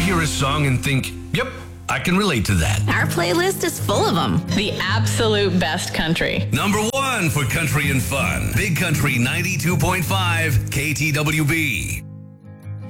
hear a song and think, yep, I can relate to that? Our playlist is full of them. The absolute best country. Number 1 for country and fun. Big Country 92.5 KTWB.